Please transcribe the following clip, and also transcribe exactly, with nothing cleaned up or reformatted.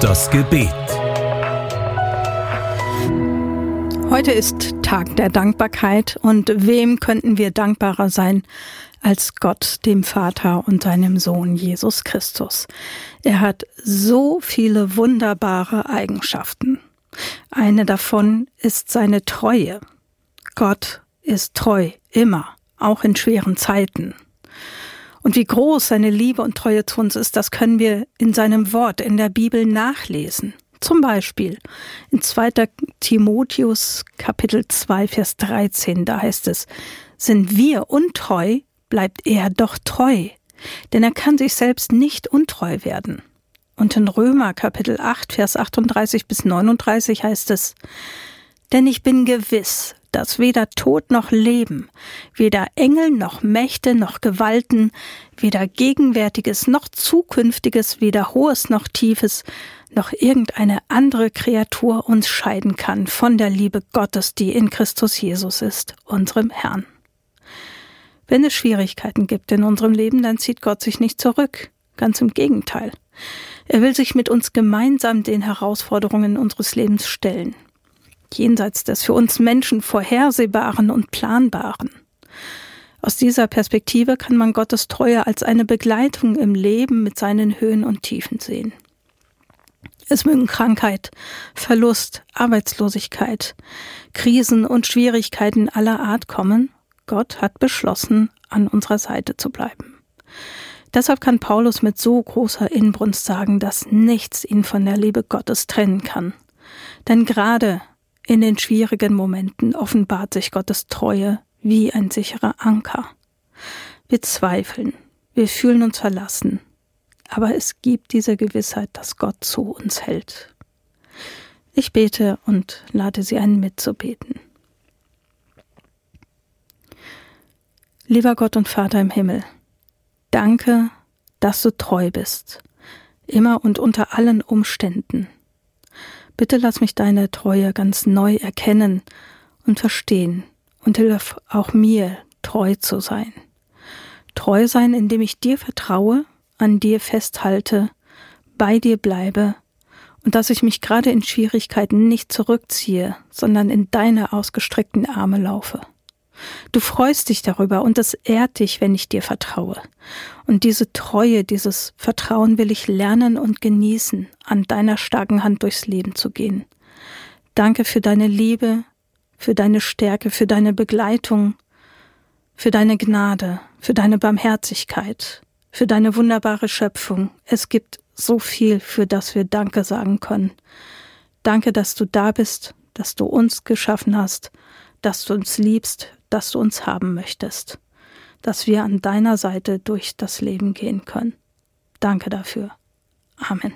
Das Gebet. Heute ist Tag der Dankbarkeit und wem könnten wir dankbarer sein als Gott, dem Vater und seinem Sohn Jesus Christus. Er hat so viele wunderbare Eigenschaften. Eine davon ist seine Treue. Gott ist treu, immer, auch in schweren Zeiten. Und wie groß seine Liebe und Treue zu uns ist, das können wir in seinem Wort, in der Bibel nachlesen. Zum Beispiel in zweiter Timotheus Kapitel zwei, Vers dreizehn, da heißt es: Sind wir untreu, bleibt er doch treu, denn er kann sich selbst nicht untreu werden. Und in Römer Kapitel acht, Vers achtunddreißig bis neununddreißig heißt es: Denn ich bin gewiss, dass weder Tod noch Leben, weder Engel noch Mächte noch Gewalten, weder Gegenwärtiges noch Zukünftiges, weder Hohes noch Tiefes, noch irgendeine andere Kreatur uns scheiden kann von der Liebe Gottes, die in Christus Jesus ist, unserem Herrn. Wenn es Schwierigkeiten gibt in unserem Leben, dann zieht Gott sich nicht zurück. Ganz im Gegenteil. Er will sich mit uns gemeinsam den Herausforderungen unseres Lebens stellen. Jenseits des für uns Menschen Vorhersehbaren und Planbaren. Aus dieser Perspektive kann man Gottes Treue als eine Begleitung im Leben mit seinen Höhen und Tiefen sehen. Es mögen Krankheit, Verlust, Arbeitslosigkeit, Krisen und Schwierigkeiten aller Art kommen. Gott hat beschlossen, an unserer Seite zu bleiben. Deshalb kann Paulus mit so großer Inbrunst sagen, dass nichts ihn von der Liebe Gottes trennen kann. Denn gerade in den schwierigen Momenten offenbart sich Gottes Treue wie ein sicherer Anker. Wir zweifeln, wir fühlen uns verlassen, aber es gibt diese Gewissheit, dass Gott zu uns hält. Ich bete und lade Sie ein, mitzubeten. Lieber Gott und Vater im Himmel, danke, dass du treu bist, immer und unter allen Umständen. Bitte lass mich deine Treue ganz neu erkennen und verstehen und hilf auch mir, treu zu sein. Treu sein, indem ich dir vertraue, an dir festhalte, bei dir bleibe und dass ich mich gerade in Schwierigkeiten nicht zurückziehe, sondern in deine ausgestreckten Arme laufe. Du freust dich darüber und es ehrt dich, wenn ich dir vertraue. Und diese Treue, dieses Vertrauen will ich lernen und genießen, an deiner starken Hand durchs Leben zu gehen. Danke für deine Liebe, für deine Stärke, für deine Begleitung, für deine Gnade, für deine Barmherzigkeit, für deine wunderbare Schöpfung. Es gibt so viel, für das wir Danke sagen können. Danke, dass du da bist, dass du uns geschaffen hast, dass du uns liebst, dass du uns haben möchtest, dass wir an deiner Seite durch das Leben gehen können. Danke dafür. Amen.